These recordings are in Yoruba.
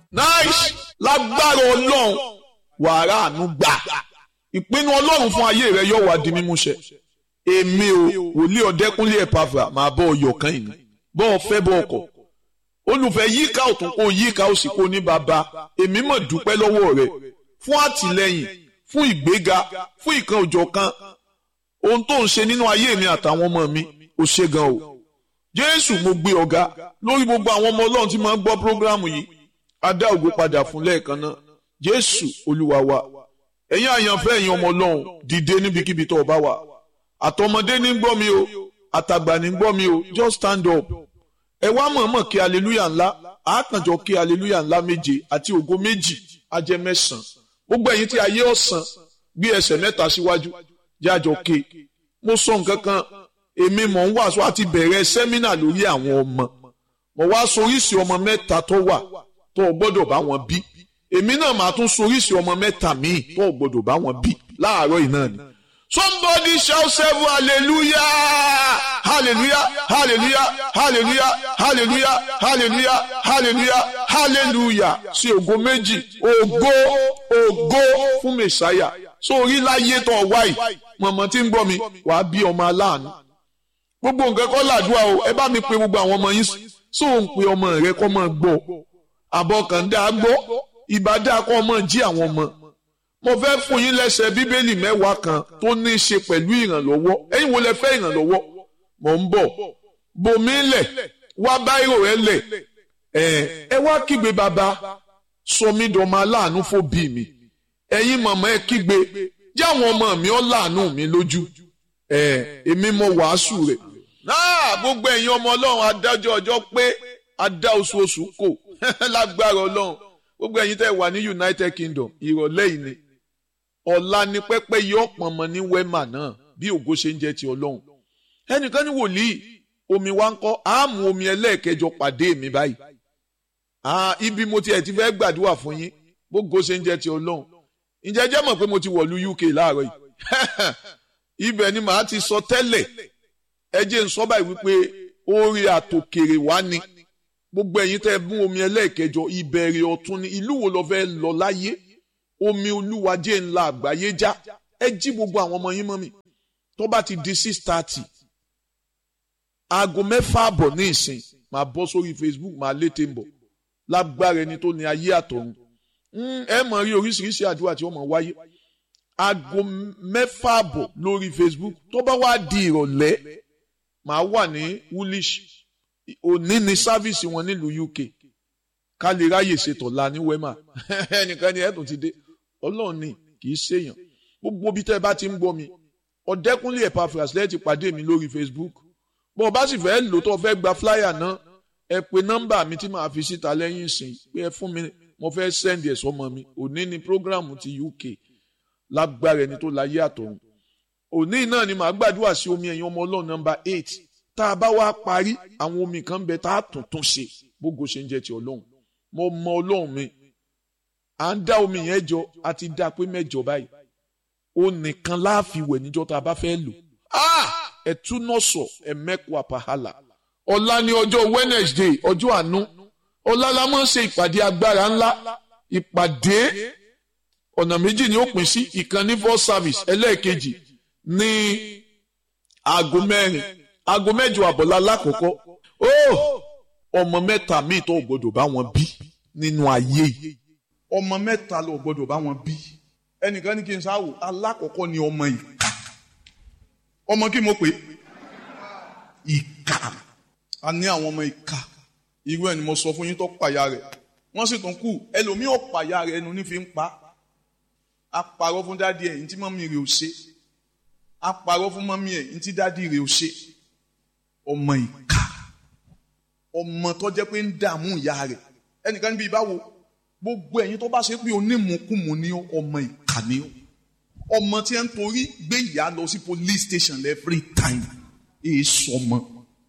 nice lágbára ọlọ́run wàrà àánú gbà ìpinnu ọlọ́run fún ayé rẹ yóò wá di mímúṣẹ èmi o wòlíì ọ̀dẹ́kúnlé Epafra máa bọ́ ọyọ̀ kan yìí bọ́ ọ fẹ́ bọ́ ọkọ̀ olùfẹ́ yíká ọ̀tún kó yíká òsì kó ní bàbá èmi mọ̀ dúpẹ́ lọ́wọ́ rẹ fún àtìlẹ́yìn fún ìgbéga fún ìkan òjọ̀kan ohun tó ń ṣe nínú ayé mi àtàwọn ọmọ mi ò ṣe gan o Jésù mo gbé ọ̀gá lórí gbogbo àwọn ọmọ Ọlọ́run tí máa ń gbọ́ prógráàmù yìí a dá ògo padà fún lẹ́ẹ̀kan náà Jésù Olúwa wa ẹ̀yin àyànfẹ́ ẹ̀yin ọmọ Ọlọ́run dìde níbikíbi tó o bá wà àtọmọdé ní gbọ́ mi o àtàgbà ní gbọ́ mi o just stand up ẹ wá mọ̀ọ́mọ̀ kí hallelujah ńlá àákànjọ kí hallelujah ńlá méje àti ògo méjì ajẹ́ mẹ́sàn-án gbogbo ẹ̀yin tí ayé ọ̀sán gbé ẹsẹ̀ mẹ́ta síwájú jájọ ké mo sọ nǹkan kan èmi mọ̀ ń wàásù àti bẹ̀rẹ̀ sẹ́mínà lórí àwọn ọmọ mo wá soríṣi ọmọ mẹ́ta tó wà tó o gbọ́dọ̀ bá wọn bí èmi náà máa tún soríṣi ọmọ mẹ́ta míì tó o gbọ́dọ̀ bá wọn bí láàárọ̀ yìí náà ni. Somebody shout seven hallelujah hallelujah hallelujah hallelujah hallelujah hallelujah hallelujah hallelujah sí ògo méjì ògo fún mẹsáyà sórí láyé tó wáyì mọ̀mọ́ tí ń gbọ́ mi wàá bí ọmọ aláàánú gbogbo nǹkan kọ́ làdúrà o ẹ bá mi pe gbogbo àwọn ọmọ yín sóò ń pe ọmọ rẹ kọ́ máa gbọ́ àbọ̀kàndá gbọ́ ìbádá kọ́ máa jí àwọn ọmọ mo fẹ́ fún yín lẹ́sẹ̀ bíbélì mẹ́wàá kan tó ní í ṣe pẹ̀lú ìrànlọ́wọ́ ẹ̀yin wo lẹ fẹ́ ìrànlọ́wọ́ mò ń bọ̀ bomi lẹ̀ wá báírò ẹ lẹ̀ ẹ wá kígbe bàbá sọmídọ̀mọ aláàánú fòbí mi ẹ̀yin màmá ẹ kígbe jẹ́ àwọn ọmọ mi ọ́ láàánú mi lójú èmi mo wàásù rẹ̀ náà gbogbo ẹ̀yin ọmọ ọlọ́run adájọ́ ọjọ́ pé adá oṣooṣù kò lágbára ọlọ́run gbogbo ẹ̀yin tẹ́ wà ní United Kingdom ìrọ̀lẹ́ yìí ni ọ̀la ni pẹ́pẹ́ yọ pọ̀nmọ́ ní wema náà bí ògo ṣe ń jẹ́ ti ọlọ́run ẹnìkan ní wòlíì omi wa ń kọ́ àmú omi ẹlẹ́ẹ̀kẹjọ pàdé mi báyìí ibi mo tiẹ̀ ti fẹ́ gbàdúrà fún yín gbogbo ṣe ń jẹ́ ti ọlọ́run ǹjẹ́ jẹ́ mọ̀ pé mo ti wọ̀lú UK láàárọ̀ yìí ibẹ̀ ni màá ti sọ tẹ́lẹ̀ ẹ jẹ́ ń sọ báyìí wípé orí àtòkèrè wá ni gbogbo ẹ̀yin tẹ́ mú omi ẹlẹ́ẹ̀kẹjọ ìbẹ̀rẹ̀ ọ̀tun ni ìlú wo lọ fẹ́ lọ láyé omi olúwa jẹ́ ńlá àgbáyé já ẹ jí gbogbo àwọn ọmọ yín mọ́ mi tó bá ti di 6:30 aago 6:30 ní ìsìn máa bọ́ sórí Facebook máa létè ń bọ̀ lágbára ẹni tó ní ayé àtọ̀run ẹ mọ̀ rí oríṣiríṣi àdúrà tí wọ́n mọ̀ wáyé aago 6:30 lórí Facebook tó bá wá di ìrọ̀lẹ́ máa wà ní Woolwich òní ni sáfíìsì wọn nílùú UK ká lè ráyè ṣètò la ní wema ẹnìkan ni ẹ̀tún ti dé ọlọ́run ni kì í ṣèyàn gbogbo bí tẹ́ ẹ bá ti ń gbọ́ mi ọ̀dẹ́kúnlé Epafra lẹ́yìn ti pàdé mi lórí Facebook bó o bá sì fẹ́ lò tó fẹ́ gba flyer náà ẹ pe nọ́mbà mi tí màá fi síta lẹ́yìn ìsìn pé ẹ fún mi mo fẹ́ sẹ́ndì ẹ̀ sọ́mọ mi òní ni prógráàmù ti UK lágbára ẹni tó láyé àtọ̀run òní náà ni màá gbàdúrà sí omi ẹ̀yin ọmọ ọlọ́run nọ́mbà 8 tá a bá wá parí àwọn omi kan bẹ tá a tuntun ṣe gbogbo ṣe ń jẹ ti ọlọ́run mo mọ ọlọ́run mi à ń dá omi yẹn jọ a ti dá pé mẹ́jọ báyìí ó nìkan láàfin wẹ̀ níjọ́ tá a bá fẹ́ lò ẹ̀túnọ̀sọ̀ ẹ̀mẹ́kù àpàhálà ọ̀la ni ọjọ́ Wednesday ọjọ́ àánú ọ̀la la máa ń ṣe ìpàdé agbára ńlá ìpàdé ọ̀nà méjì ni ó pín sí ìkan ní first service ẹlẹ́ẹ̀kejì ní aago 4 aago 8 àbọ̀lá lákòókò ọmọ mẹ́ta míì tó gbọdọ̀ bá wọn bí nínú ayé yìí ọmọ mẹ́ta ló gbọdọ̀ bá wọn bí ẹnìkan ní kí n sáwò alákọ̀ọ́kọ́ ni ọmọ ìkà ọmọ kí mo pè ìkà a ní àwọn ọmọ ìkà irú ẹni mo sọ fún yín tó pàyà rẹ̀ wọ́n sì tún kù ẹlòmíì ò pàyà rẹ̀ ẹnu ní fi ń pa á parọ́ fún dádì ẹ̀ ní tí mọ́mí rẹ̀ ò ṣe á parọ́ fún mọ́mí ẹ̀ ní tí dádì rẹ̀ ò ṣe ọmọ ìkà ọmọ tó jẹ́ pé ń dààmú ìyá rẹ̀ ẹnìkan níbi ìbáwo gbogbo ẹ̀yin tó bá ṣe pé onímùkùmù ni ọmọ ìkà ni ọmọ tí ẹ ń torí gbé ìyá lọ sí police station every time èso ọmọ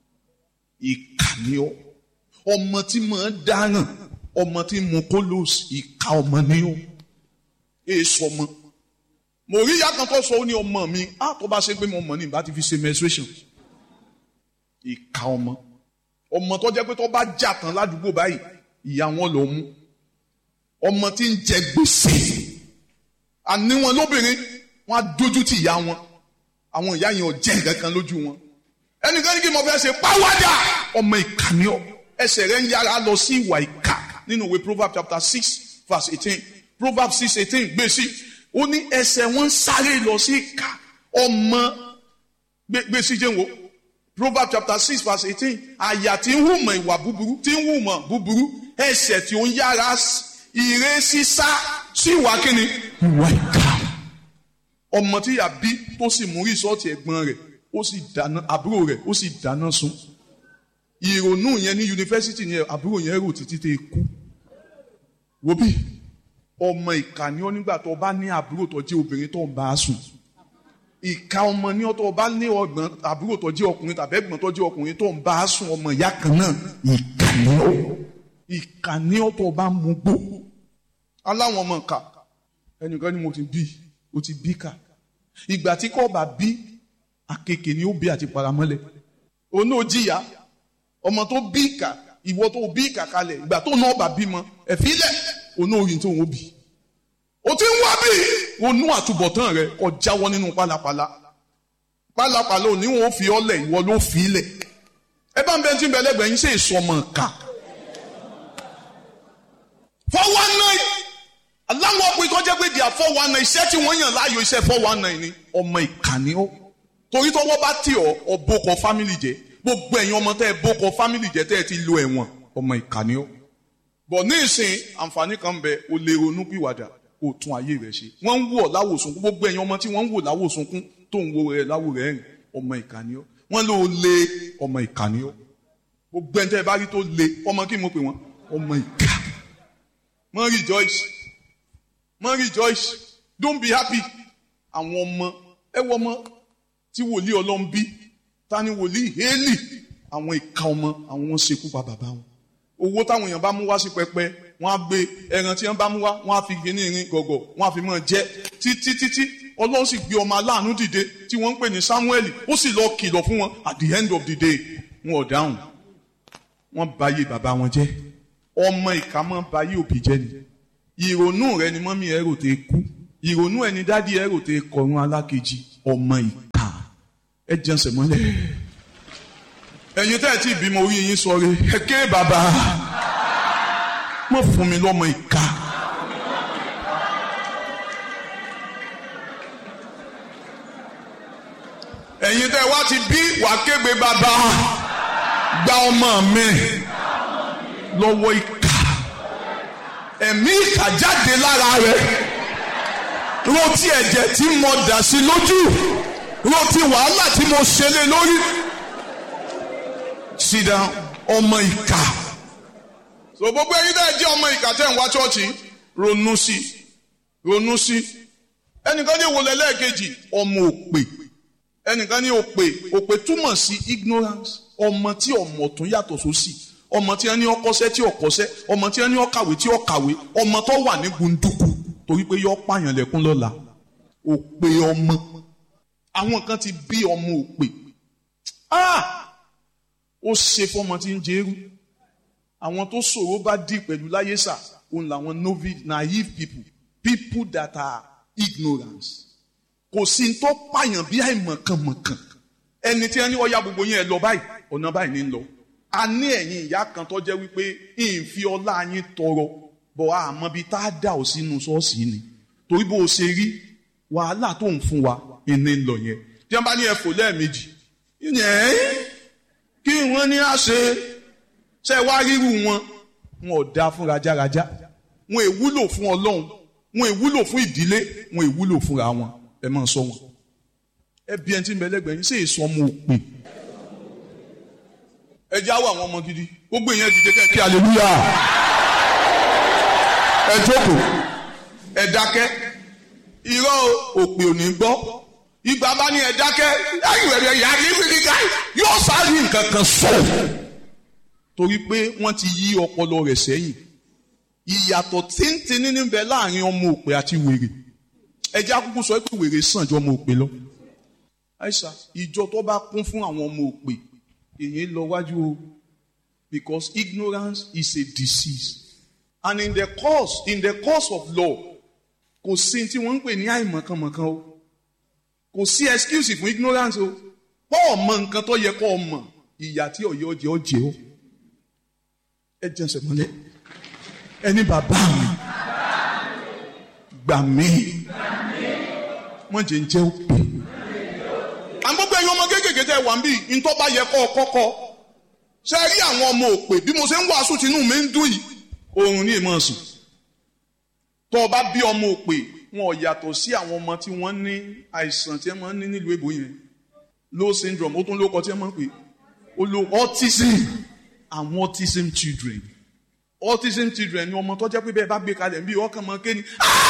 ìkà ni ọmọ tí mọ̀ ń dáràn ọmọ tí mu kólóòs ìkà ọmọ ni èso ọmọ mo rí ìyá kan tó sọ ó ní ọmọ mi tó bá ṣe pé mo mọ̀ ní ìbá ti fi ṣe menstruation ìkà ọmọ tó jẹ́ pé tó bá jà tán ládùúgbò báyìí ìyá wọn ló mú ọmọ tí ń jẹ gbèsè àní wọn lóbìnrin wọn á dójú tì ìyá wọn àwọn ìyá yẹn ò jẹ nǹkan kan lójú wọn ẹnìkan ní kí mo fẹ́ ṣe pàwádà ọmọ ìkànnì ọ ẹsẹ̀ rẹ̀ ń yára lọ sí ìwà ìkà nínú ìwé Proverbs chapter 6 verse 18 Proverbs 6:18 gbèsè ó ní ẹsẹ̀ wọn ń sáré lọ sí ìkà ọmọ gbèsè jẹ́ wo Proverbs chapter 6 verse 18 àyà tí ń hùmọ̀ ìwà búburú tí ń hùmọ̀ búburú ẹsẹ̀ tí ó ń yára ire sísá sí ìwà kíni ìwà ìkà ọmọ tí ìyá bí tó sì mú rìsọ́ọ̀tì ẹ̀gbọ́n rẹ̀ ó sì dáná àbúrò rẹ̀ ó sì dáná sun ìrònú yẹn ní yunifásitì yẹn àbúrò yẹn rò títí tẹ kú wo bí ọmọ ìkà ni ó nígbà tó bá ní àbúrò tó jẹ́ obìnrin tó ń bá a sùn ìkà ọmọ ní ọtọ bá ní ọgbọ́n àbúrò tó jẹ́ ọkùnrin tàbí ẹ̀gbọ́n tó jẹ́ ọkùnrin tó ń bá a sùn ọmọ ìyá kan náà ìkà ní ọtọ bá mú gbó aláwọn ọmọ ìkà ẹnìkan ni mo ti bí o ti bí kà ìgbà tí kò bá bí àkekè ni ó bí àti paramọ́lẹ̀ òun náà jìyà ọmọ tó bí ìkà ìwọ tó bí ìkà kalẹ̀ ìgbà tó náà bá bímọ ẹ̀fílẹ̀ òun náà rí tó ń bí o ti ń wá bí ronú àtúbọ̀tán rẹ kó jáwọ́ nínú pálapàla pálapàla òní wọn ò fi ọlẹ̀ ìwọ ló fi ilẹ̀ ẹ bá ń bẹ tí ń bẹ lẹ́gbẹ̀ẹ́ yín ṣe ìsọmọ ká 419 aláwọ̀ ọkùnrin kan jẹ́ pé di 419 iṣẹ́ tí wọ́n yàn láàyò iṣẹ́ 419 ni ọmọ ìkànnì ó torí tọwọ́ bá tì ọ́ ọ̀bọ̀kọ̀ fámìlì jẹ́ gbogbo ẹ̀yin ọmọ tẹ́ ẹ bọ́kọ̀ fámìlì jẹ́ tẹ́ ẹ ti lo ẹ̀wọ̀n ọmọ ìkànnì ó bọ̀ ní ìsìn àǹfààní kan bẹ o lè ronú pìwàdà kó tún ayé rẹ ṣe wọ́n ń wò láwòsùnkún gbogbo ẹ̀yin ọmọ tí wọ́n ń wò láwòsùnkún tó ń wo rẹ̀ láwò rẹ̀ rìn ọmọ ìkànnì ó wọ́n ló lé ọmọ ìkànnì ó gbogbo ẹni tẹ́ ẹ bá rí tó lé ọmọ kí mo pè wọ́n ọmọ ìkà mọ́ rejoice don't be happy àwọn ọmọ ẹ wọ ọmọ tí wòlíì Ọlọ́run bí ta ni wòlíì Hélì àwọn ìka ọmọ àwọn wọn ṣekú pa bàbá wọn owó táwọn èèyàn bá mú wá sí pẹpẹ wọn á gbé ẹran tí wọn bá mú wá wọn á fi gíní irin gọ̀gọ̀ wọn á fi mọ jẹ títí Ọlọ́run sì gbé ọmọ aláàánú dìde tí wọ́n ń pè ní Sámúẹ́lì ó sì lọ kìlọ̀ fún wọn at the end of the day wọn ò dáhùn wọn báyé bàbá wọn jẹ́ ọmọ ìka mọ́ báyé òbí jẹ́ ni ìrònú rẹ ni mọ́mí ẹ̀rò tẹ kú ìrònú ẹni dádì ẹ̀rò tẹ kọrun alákejì ọmọ ìka ẹ jẹnsẹ̀ mọ́lẹ̀ ẹ̀yin tẹ́ ẹ̀ tí ìbímọ orí yín sọre ẹ ké bàbá mọ́ fún mi lọ́mọ ìka. ẹ̀yin tẹ́ wá ti bí wàá kégbe bàbá gba ọmọ mi lọ́wọ́ ìka ẹ̀mí ìkà jáde lára rẹ̀ rántí ẹ̀jẹ̀ tí mo dà sí lójú rántí wàhálà tí mo ṣe lé lórí sídà ọmọ ìkà. so gbogbo ẹ̀yin tẹ́ jẹ́ ọmọ ìkà tẹ́ ń wá ṣọ́ọ̀ṣì ronú sí ẹnìkan ní ìwòlẹ̀ lẹ́ẹ̀kejì ọmọ òpè ẹnìkan ní òpè túmọ̀ sí ignorance ọmọ tí ọmọ tún yàtọ̀ sósì ọmọ tí wọ́n ní ọkọ́ṣẹ́ tí ọkọ́ṣẹ́ ọmọ tí wọ́n ní ọkàwé tí ọkàwé ọmọ tó wà ní gbunduku torí pé yọ pààyàn lẹ́kún lọ́la òpè ọmọ àwọn kan ti bí ọmọ òpè ó ṣe fọmọ tí ń jẹrú àwọn tó ṣòro bá dì pẹ̀lú láyé sà òun làwọn naive people that are ignorance kò sí tó pààyàn bí àìmọ̀kànmọ̀kàn ẹni tí wọ́n ní ọya gbogbo yẹn lọ báyìí ọ̀nà báyìí ní lọ a ní ẹ̀yin ìyá kan tó jẹ́ wípé ìfi ọlá yín tọrọ bọ̀ àmọ́ bí tá a dà ó sínú ṣọ́ọ̀ṣì ni torí bó o ṣe rí wàhálà tó ń fún wa ìní ń lọ yẹn tí wọ́n bá ní ẹ̀fọ́ lẹ́ẹ̀mejì yẹn kí wọ́n ní àṣẹ ṣe wá ríru wọn ò dá fún rajaraja wọn èwúlò fún Ọlọ́run wọn èwúlò fún ìdílé wọn èwúlò fúnra wọn ẹ máa sọ wọn ẹ bí ẹni tí ń bẹ lẹ́gbẹ̀ẹ́ yín ṣe èso ọmọ òpè ẹ jáwọ́ àwọn ọmọ gidi gbogbo ìyẹn dìde kẹ́kẹ́ hallelujah ẹ jókòó ẹ dákẹ́ irọ́ òpè ò ní gbọ́ ìgbà bá ní ẹ dákẹ́ ayùwẹ̀rẹ̀ yà ní fìdíkà yóò sáré nǹkan kan sọ torí pé wọ́n ti yí ọpọlọ rẹ̀ sẹ́yìn ìyàtọ̀ tíntín níbẹ̀ láàrin ọmọ òpè àti wèrè ẹ jẹ́ àkókò sọ pé wèrè sàn ju ọmọ òpè lọ àìsà ìjọ tó bá kún fún àwọn ọmọ òpè èyí lọ wájú o because ignorance is a disease And in the course of law, kò sí tí wọ́n ń pè ní àìmọ̀kànmọ̀kàn o. Kò sí excuse fún ignorance o. Pọ́ ọmọ nǹkan tó yẹ kó o mọ̀, ìyà tí ọ̀yẹ́ ọjẹ́ ọjẹ́ o. Ẹ jẹ́ ẹsẹ̀ mọ́lẹ̀. Ẹni bàbá mi. Gbà mí. Wọ́n jẹ́ ń jẹ́ òpè. Àgbọ̀gbọ̀ ẹ̀yin ọmọ kéékèèké tẹ́ wà ń bí ntọ́ bá yẹ kọ́ kọ́kọ́. Ṣé rí àwọn ọmọ òpè bí mo ṣe ń wàásù tinú mi ń dùn yìí? Oorun ní ìmọ̀ sùn. Tó o bá bí ọmọ òpè, wọn ò yàtọ̀ sí àwọn ọmọ tí wọ́n ní àìsàn tí wọ́n ní nílùú èbó yẹn. Low syndrome, ó tún lóko tí wọ́n máa ń pè. Ó lo autism. Àwọn autism children. Autism children ni ọmọ tó jẹ́ pé bẹ́ẹ̀ bá gbé kalẹ̀ bí ọkàn mọ́ kéènì.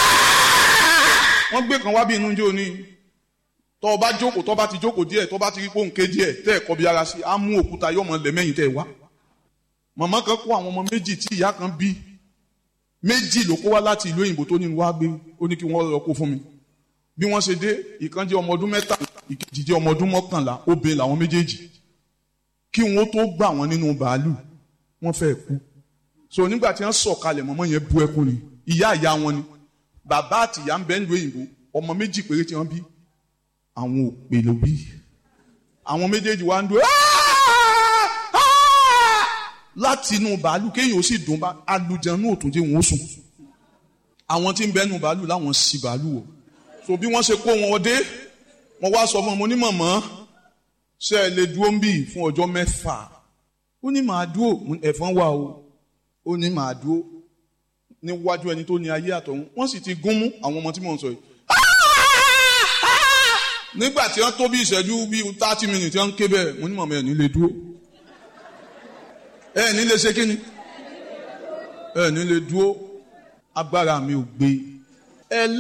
Wọ́n gbé kan wá bí inú jẹ́ òní. Tó o bá jókòó, tó o bá ti jókòó díẹ̀, tó o bá ti rí pé òun ké díẹ̀, tẹ́ ẹ̀ kọ́ bí ara sí, á mú òkúta yọ̀mọ̀ lẹ́mẹ̀yìn tẹ́ ẹ wá. Màmá kan kó àwọn ọmọ méjì tí ìyá kan bí. Méjì ló kó wá láti ìlú òyìnbó tó ní wá gbé, ó ní kí wọ́n lọ kó fún mi. Bí wọ́n ṣe dé, ìkan jẹ́ ọmọ ọdún 7, ìkejì jẹ́ ọmọ ọdún 11, obìnrin làwọn méjèèjì. Kí wọ́n tó gbà wọ́n nínú bàálù, wọ́n fẹ́ kú. So nígbà tí wọ́n sọ̀kalẹ̀ mọ́mọ́ yẹn bú ẹkún ni, ìyá wọn ni. Bàbá àti ìyá ń bẹ nílùú òyìnbó, ọmọ méjì péré tí wọ́n bí. Àwọn òpè ló bí. Àwọn méjèèjì wá ń dúró. Láti inú bàálù kéèyàn ó sì dùn bá alùjẹ̀nú òtún tí wọ́n sùn. Àwọn tí ń bẹ́nu bàálù láwọn sí bàálù wọ̀. So bí wọ́n ṣe kó wọn dé, wọ́n wá sọ fún ọmọ onímọ̀mọ́ ṣe ẹ lè dúró ń bì fún ọjọ́ 6. Ó ní màá dúró, ẹ̀fọn wà o. Ó ní màá dúró níwájú ẹni tó ní ayé àtọ̀run. Wọ́n sì ti gún mú àwọn ọmọ tí mò ń sọ yìí. Nígbà tí wọ́n tó bí ìṣẹ́jú bí 30 minutes wọ́n ń ké bẹ́ẹ̀, mo ní mọ̀mọ́ ẹ̀ ní lè dúró. Ẹ ní lè ṣe kí ni? Ẹ ní lè dúró. Agbára mi ò gbé.